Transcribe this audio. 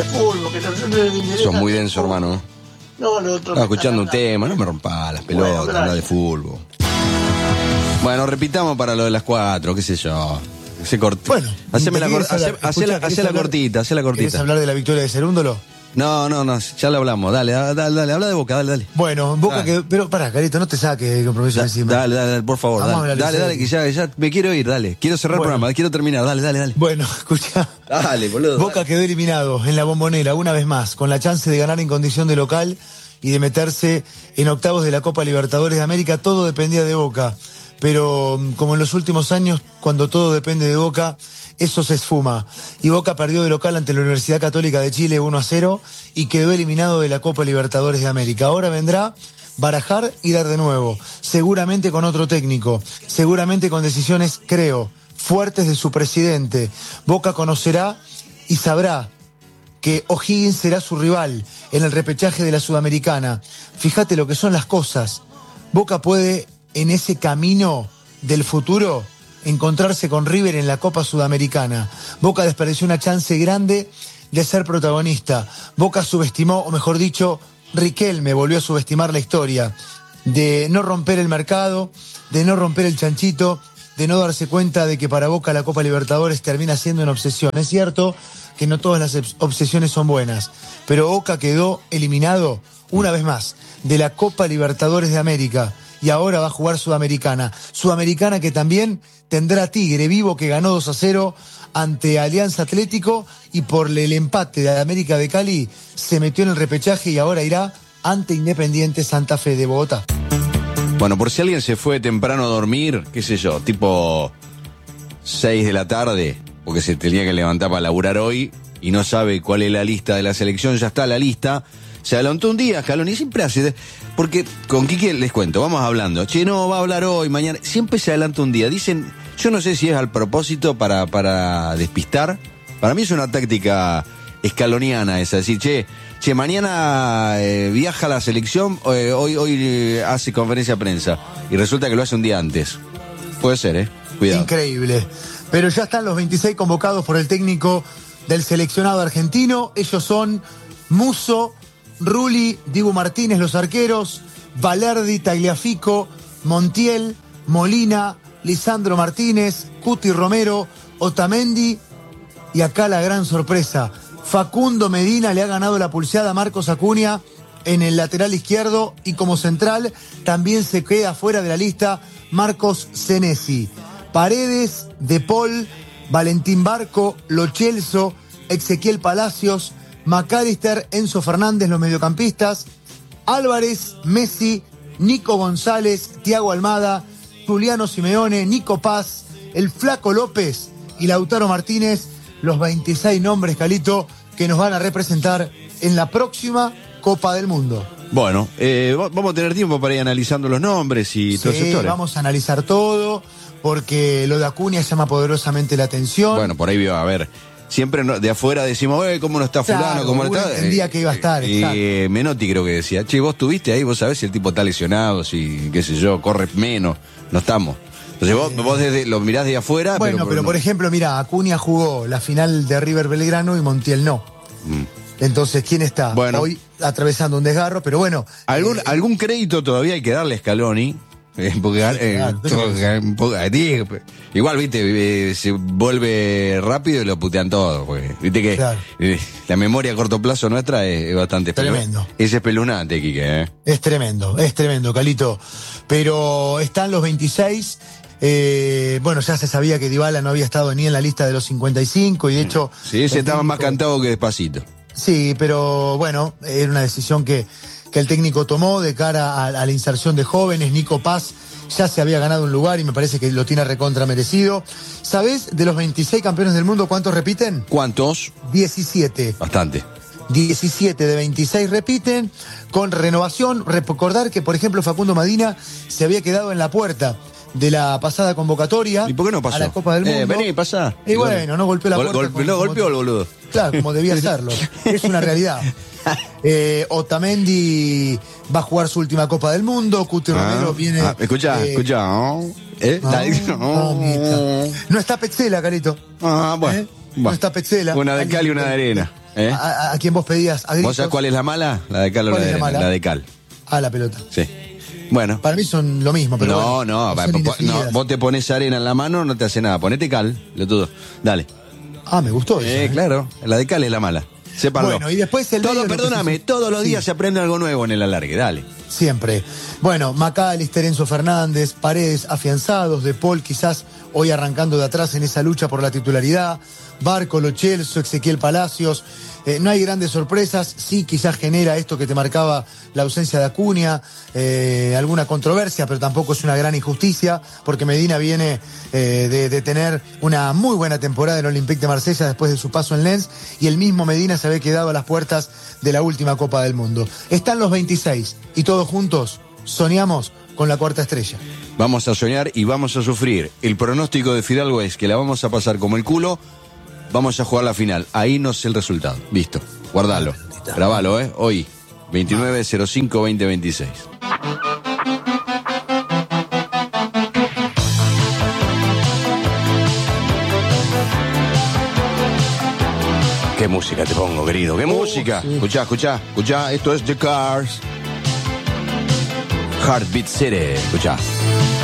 fútbol, que no le interesa. Sos muy denso, hermano. No, lo otro. Estaba escuchando un tema, no me rompa las pelotas, Bueno, habla de fútbol. Bueno, repitamos para lo de las 4, qué sé yo. Bueno, hacé la ¿querés cortita. ¿Querés hablar de la victoria de Cerúndolo? No, ya lo hablamos. Dale, habla de Boca, dale. Bueno, Boca que... Pero pará, Carito, no te saques el compromiso encima. Dale, por favor. Dale, que ya me quiero ir, dale. Quiero cerrar el programa, quiero terminar, dale. Bueno, escucha. Dale, boludo. Boca quedó eliminado en la Bombonera una vez más, con la chance de ganar en condición de local y de meterse en octavos de la Copa Libertadores de América. Todo dependía de Boca. Pero como en los últimos años, cuando todo depende de Boca, eso se esfuma. Y Boca perdió de local ante la Universidad Católica de Chile 1-0 y quedó eliminado de la Copa Libertadores de América. Ahora vendrá barajar y dar de nuevo. Seguramente con otro técnico. Seguramente con decisiones, creo, fuertes de su presidente. Boca conocerá y sabrá que O'Higgins será su rival en el repechaje de la Sudamericana. Fíjate lo que son las cosas. Boca puede, en ese camino del futuro, encontrarse con River en la Copa Sudamericana. Boca desperdició una chance grande de ser protagonista. Boca subestimó, o mejor dicho, Riquelme volvió a subestimar la historia, de no romper el mercado, de no romper el chanchito, de no darse cuenta de que para Boca la Copa Libertadores termina siendo una obsesión. Es cierto que no todas las obsesiones son buenas, pero Boca quedó eliminado una vez más de la Copa Libertadores de América y ahora va a jugar Sudamericana. Sudamericana que también tendrá Tigre Vivo, que ganó 2-0 ante Alianza Atlético y por el empate de América de Cali se metió en el repechaje y ahora irá ante Independiente Santa Fe de Bogotá. Bueno, por si alguien se fue temprano a dormir, qué sé yo, tipo 6 de la tarde, porque se tenía que levantar para laburar hoy y no sabe cuál es la lista de la selección, ya está la lista. Se adelantó un día, Scaloni siempre hace, porque con Quique les cuento, vamos hablando, che, no, va a hablar hoy, mañana, siempre se adelanta un día. Dicen, yo no sé si es al propósito para despistar, para mí es una táctica escaloniana esa, decir, che, mañana viaja la selección, hoy hace conferencia de prensa, y resulta que lo hace un día antes. Puede ser, cuidado. Increíble. Pero ya están los 26 convocados por el técnico del seleccionado argentino. Ellos son Musso, Rulli, Dibu Martínez, los arqueros, Valerdi, Tagliafico, Montiel, Molina, Lisandro Martínez, Cuti Romero, Otamendi y acá la gran sorpresa. Facundo Medina le ha ganado la pulseada a Marcos Acuña en el lateral izquierdo y como central también se queda fuera de la lista Marcos Senesi. Paredes, De Paul, Valentín Barco, Lo Celso, Ezequiel Palacios, McAllister, Enzo Fernández, los mediocampistas, Álvarez, Messi, Nico González, Thiago Almada, Juliano Simeone, Nico Paz, el Flaco López y Lautaro Martínez, los 26 nombres, Calito, que nos van a representar en la próxima Copa del Mundo. Bueno, vamos a tener tiempo para ir analizando los nombres y todos esos sectores. Vamos a analizar todo, porque lo de Acuña llama poderosamente la atención. Bueno, por ahí va a ver. Siempre de afuera decimos, ¿cómo no está fulano? Claro, ¿Cómo no está? Entendía que iba a estar, y Menotti creo que decía, che, vos estuviste ahí, vos sabés si el tipo está lesionado, si, qué sé yo, corre menos, no estamos. Entonces vos lo mirás de afuera. Bueno, pero por ejemplo, mira, Acuña jugó la final de River Belgrano y Montiel no. Entonces, ¿quién está hoy atravesando un desgarro? Pero bueno. ¿Algún crédito todavía hay que darle a Scaloni? Igual, viste, se vuelve rápido y lo putean todo, porque viste que la memoria a corto plazo nuestra es bastante tremendo. Es espeluznante, Quique. Es tremendo, Calito. Pero están los 26. Bueno, ya se sabía que Dybala no había estado ni en la lista de los 55 y de hecho... Sí, ese estaba más cantado que Despacito. Sí, pero bueno, era una decisión que el técnico tomó de cara a la inserción de jóvenes. Nico Paz ya se había ganado un lugar y me parece que lo tiene recontra merecido. ¿Sabés de los 26 campeones del mundo cuántos repiten? ¿Cuántos? 17. Bastante. 17 de 26 repiten con renovación. Recordar que, por ejemplo, Facundo Medina se había quedado en la puerta de la pasada convocatoria. ¿Y por qué no pasó? A la Copa del Mundo. Vení, pasá. Y bueno, no golpeó la puerta. Golpeó el boludo. Claro, como debía hacerlo. Es una realidad. Otamendi va a jugar su última Copa del Mundo. Cuti Romero viene. Escucha. No está Petzela, Carito. Bueno. No está Petzela. Una de cal y una de arena. a quien vos pedías a gritos. ¿Vos sabés cuál es la mala? ¿La de cal o la de arena? La de cal. La pelota. Sí. Bueno. Para mí son lo mismo, pero no, vos te pones arena en la mano, no te hace nada. Ponete cal, lo todo. Dale. Me gustó eso. Claro, la de cal es la mala. Sépanlo. Bueno, y después perdóname, todos los días se aprende algo nuevo en el alargue, dale. Siempre. Bueno, McAllister, Enzo Fernández, Paredes, afianzados, De Paul quizás hoy arrancando de atrás en esa lucha por la titularidad, Barco, Lo Celso, Ezequiel Palacios. No hay grandes sorpresas, sí quizás genera esto que te marcaba la ausencia de Acuña, alguna controversia, pero tampoco es una gran injusticia, porque Medina viene de tener una muy buena temporada en el Olympique de Marsella después de su paso en Lens, y el mismo Medina se había quedado a las puertas de la última Copa del Mundo. Están los 26 y todos juntos soñamos con la cuarta estrella. Vamos a soñar y vamos a sufrir. El pronóstico de Fidalgo es que la vamos a pasar como el culo. Vamos a jugar la final. Ahí no sé el resultado. Listo. Guardalo. Grabalo, hoy. 29/05/2026. ¿Qué música te pongo, querido? ¿Qué música? Sí. Escuchá. Esto es The Cars. Heartbeat City. Escuchá.